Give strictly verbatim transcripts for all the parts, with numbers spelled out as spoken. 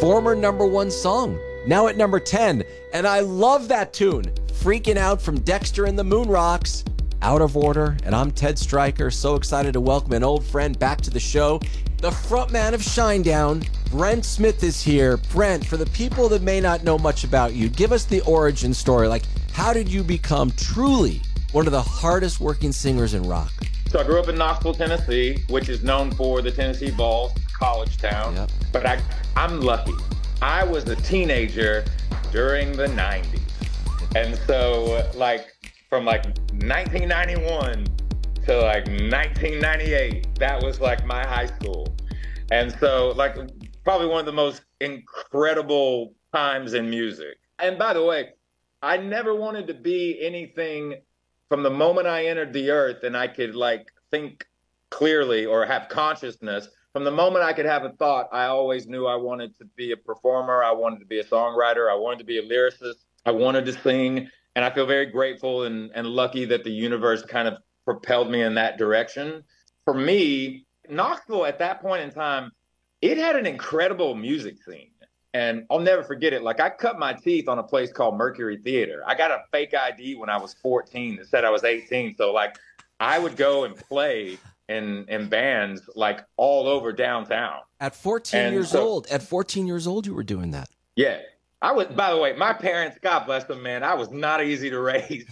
former number one song, now at number ten. And I love that tune, Freaking Out from Dexter and the Moon Rocks. Out of Order, and I'm Ted Stryker. So excited to welcome an old friend back to the show. The frontman of Shinedown, Brent Smith, is here. Brent, for the people that may not know much about you, give us the origin story. Like, how did you become truly one of the hardest working singers in rock? So I grew up in Knoxville, Tennessee, which is known for the Tennessee Vols, college town. Yep. But I, I'm lucky. I was a teenager during the nineties. And so, like, from like nineteen ninety-one to like nineteen ninety-eight, that was like my high school. And so, like, probably one of the most incredible times in music. And by the way, I never wanted to be anything from the moment I entered the earth and I could like think clearly or have consciousness. From the moment I could have a thought, I always knew I wanted to be a performer. I wanted to be a songwriter. I wanted to be a lyricist. I wanted to sing. And I feel very grateful and, and lucky that the universe kind of propelled me in that direction. For me, Knoxville at that point in time, it had an incredible music scene. And I'll never forget it. Like, I cut my teeth on a place called Mercury Theater. I got a fake I D when I was fourteen that said I was eighteen. So, like, I would go and play in in bands, like, all over downtown. At fourteen and years so, old, at fourteen years old, you were doing that. Yeah. I was, by the way, my parents, God bless them, man, I was not easy to raise.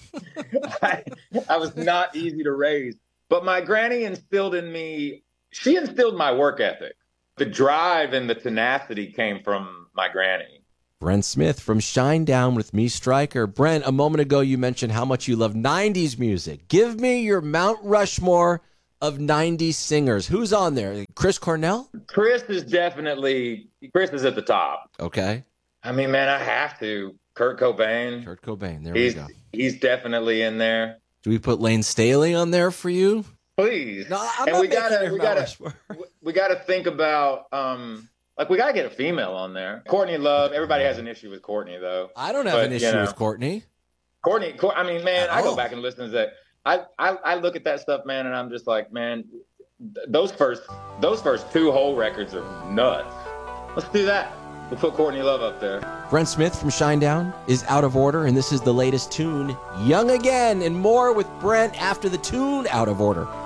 I, I was not easy to raise. But my granny instilled in me, she instilled my work ethic. The drive and the tenacity came from my granny. Brent Smith from Shinedown with me, Stryker. Brent, a moment ago you mentioned how much you love nineties music. Give me your Mount Rushmore of nineties singers. Who's on there? Chris Cornell? Chris is definitely, Chris is at the top. Okay. I mean, man, I have to. Kurt Cobain. Kurt Cobain, there he's, we go. He's definitely in there. Do we put Lane Staley on there for you? Please. No, I'm and not we making gotta, your we Mount gotta, Rushmore. we gotta think about, um, like, we gotta get a female on there. Courtney Love. Everybody has an issue with Courtney, though. I don't have but, an issue you know, with Courtney. Courtney, I mean, man, At I go all. back and listen to that. I, I, I look at that stuff, man, and I'm just like, man, th- those first, those first two whole records are nuts. Let's do that. We'll put Courtney Love up there. Brent Smith from Shinedown is Out of Order, and this is the latest tune, Young Again, and more with Brent after the tune Out of Order.